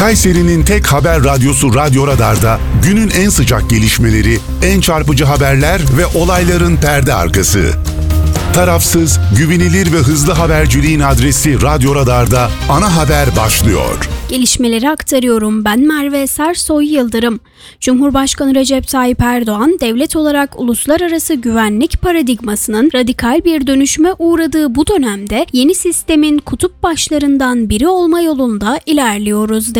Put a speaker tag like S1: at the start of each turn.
S1: Kayseri'nin tek haber radyosu Radyo Radar'da günün en sıcak gelişmeleri, en çarpıcı haberler ve olayların perde arkası. Tarafsız, güvenilir ve hızlı haberciliğin adresi Radyo Radar'da ana haber başlıyor.
S2: Gelişmeleri aktarıyorum. Ben Merve Sersoy Yıldırım. Cumhurbaşkanı Recep Tayyip Erdoğan, devlet olarak uluslararası güvenlik paradigmasının radikal bir dönüşüme uğradığı bu dönemde yeni sistemin kutup başlarından biri olma yolunda ilerliyoruz dedi.